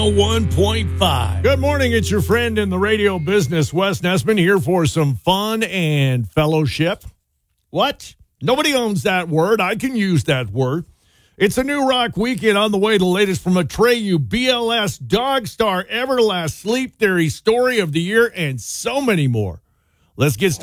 101.5. Good morning. It's your friend in the radio business, Wes Nessman, here for some fun and fellowship. What? Nobody owns that word. I can use that word. It's a new rock weekend on the way. The latest from Atreyu, BLS, Dogstar, Everlast, Sleep Theory, Story of the Year, and so many more. Let's get started.